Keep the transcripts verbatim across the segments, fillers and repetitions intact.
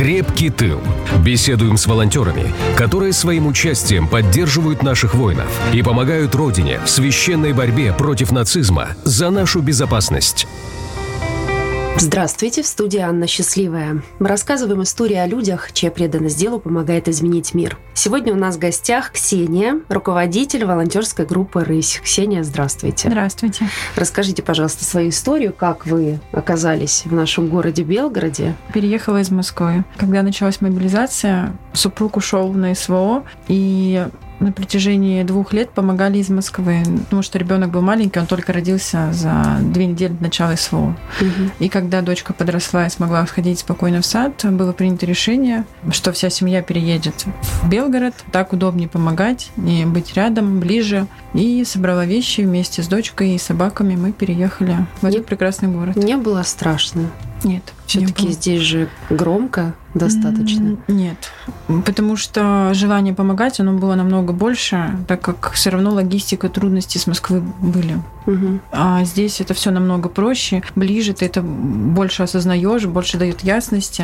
«Крепкий тыл». Беседуем с волонтерами, которые своим участием поддерживают наших воинов и помогают Родине в священной борьбе против нацизма за нашу безопасность. Здравствуйте, в студии Анна Счастливая. Мы рассказываем истории о людях, чья преданность делу помогает изменить мир. Сегодня у нас в гостях Ксения, руководитель волонтерской группы «Рысь». Ксения, здравствуйте. Здравствуйте. Расскажите, пожалуйста, свою историю, как вы оказались в нашем городе Белгороде. Переехала из Москвы. Когда началась мобилизация, супруг ушел на СВО, и на протяжении двух лет помогали из Москвы, потому что ребенок был маленький, он только родился за две недели до начала СВО. Угу. И когда дочка подросла и смогла сходить спокойно в сад, было принято решение, что вся семья переедет в Белгород, так удобнее помогать и быть рядом, ближе. И собрала вещи вместе с дочкой и собаками. Мы переехали в этот прекрасный город. Не было страшно? Нет. Все-таки здесь же громко достаточно. Нет, потому что желание помогать, оно было намного больше, так как все равно логистика, трудности с Москвы были. Угу. А здесь это все намного проще, ближе, ты это больше осознаешь, больше дает ясности,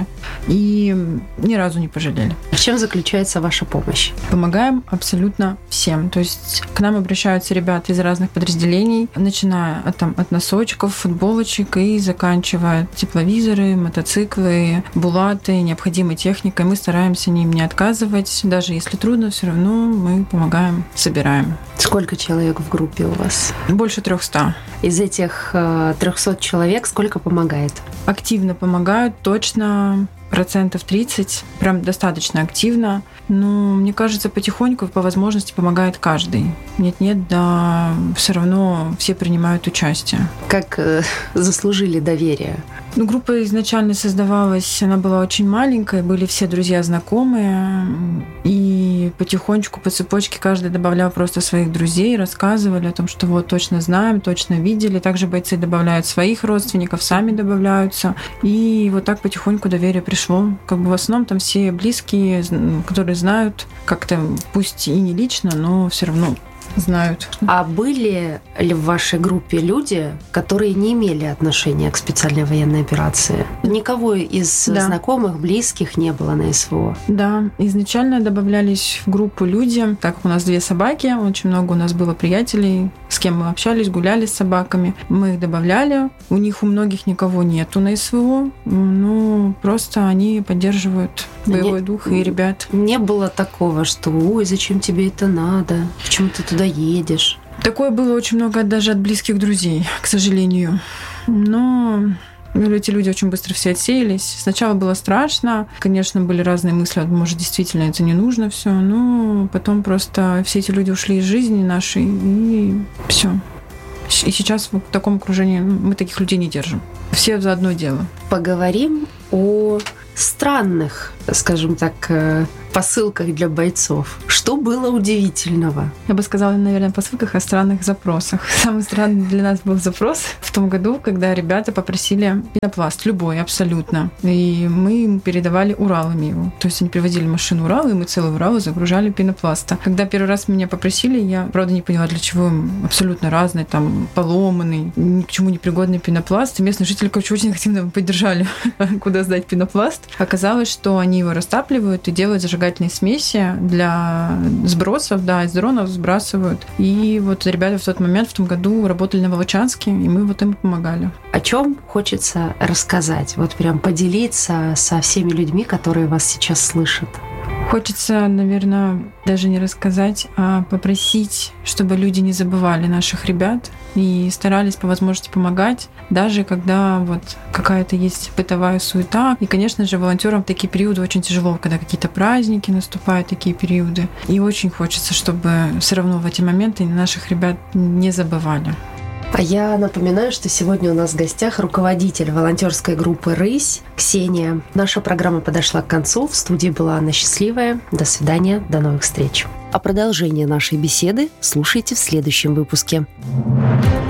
и ни разу не пожалели. В чем заключается ваша помощь? Помогаем абсолютно всем. То есть к нам обращаются ребята из разных подразделений, начиная от, там, от носочков, футболочек и заканчивая тепловизоры, мотоциклы, булаты, необходимой техникой. Мы стараемся им не отказывать. Даже если трудно, все равно мы помогаем, собираем. Сколько человек в группе у вас? Больше трехсот. Из этих трехсот человек сколько помогает? Активно помогают, точно процентов тридцать, прям достаточно активно. Но мне кажется, потихоньку, по возможности, помогает каждый. Нет-нет, да, все равно все принимают участие. Как э, заслужили доверие? Ну, группа изначально создавалась, она была очень маленькая, были все друзья знакомые, и потихонечку по цепочке каждый добавлял просто своих друзей, рассказывали о том, что вот точно знаем, точно видели. Также бойцы добавляют своих родственников, сами добавляются. И вот так потихоньку доверие пришло. Как бы в основном там все близкие, которые знают как-то, пусть и не лично, но все равно знают. А были ли в вашей группе люди, которые не имели отношения к специальной военной операции? Никого из да. знакомых, близких не было на СВО? Да, изначально добавлялись в группу люди, так как у нас две собаки, очень много у нас было приятелей, с кем мы общались, гуляли с собаками. Мы их добавляли. У них у многих никого нету на СВО, но просто они поддерживают боевой не, дух и ребят. Не было такого, что «Ой, зачем тебе это надо? Почему ты туда едешь?» Такое было очень много даже от близких друзей, к сожалению. Но эти люди очень быстро все отсеялись. Сначала было страшно. Конечно, были разные мысли, может, действительно это не нужно все. Но потом просто все эти люди ушли из жизни нашей, и все. И сейчас в таком окружении мы таких людей не держим. Все за одно дело. Поговорим о странных, скажем так, посылках для бойцов. Что было удивительного? Я бы сказала, наверное, посылках о странных запросах. Самый странный для нас был запрос в том году, когда ребята попросили пенопласт, любой, абсолютно. И мы им передавали Уралами его. То есть они привозили машину Урал, и мы целый Урал загружали пенопласта. Когда первый раз меня попросили, я, правда, не поняла, для чего им абсолютно разный, там, поломанный, ни к чему не пригодный пенопласт. И местные жители, короче, очень активно поддержали, куда сдать пенопласт. Оказалось, что они его растапливают и делают зажигательные смеси для сбросов, да, из дронов сбрасывают. И вот ребята в тот момент, в том году, работали на Волочанске, и мы вот им помогали. О чем хочется рассказать? Вот прям поделиться со всеми людьми, которые вас сейчас слышат. Хочется, наверное, даже не рассказать, а попросить, чтобы люди не забывали наших ребят и старались по возможности помогать, даже когда вот какая-то есть бытовая суета. И, конечно же, волонтерам в такие периоды очень тяжело, когда какие-то праздники наступают, такие периоды. И очень хочется, чтобы все равно в эти моменты наших ребят не забывали. А я напоминаю, что сегодня у нас в гостях руководитель волонтерской группы «Рысь» Ксения. Наша программа подошла к концу. В студии была Анна Счастливая. До свидания, до новых встреч. А продолжение нашей беседы слушайте в следующем выпуске.